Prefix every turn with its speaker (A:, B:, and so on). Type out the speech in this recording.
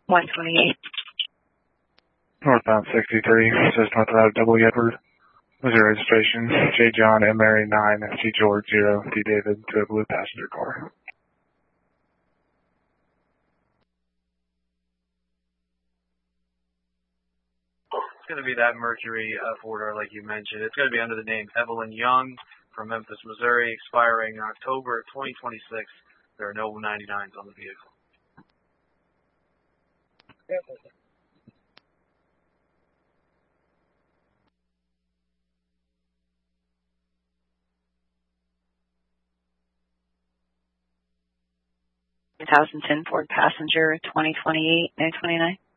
A: 128.
B: Northbound 63, just north of W. Edward. Missouri registration, J. John M. Mary 9, G. George 0, D. David, to a blue passenger car.
C: It's going to be that Mercury four-door like you mentioned. It's going to be under the name Evelyn Young from Memphis, Missouri, expiring October 2026. There are no 99s on the vehicle.
A: $2,010 Ford Passenger 2028, 929.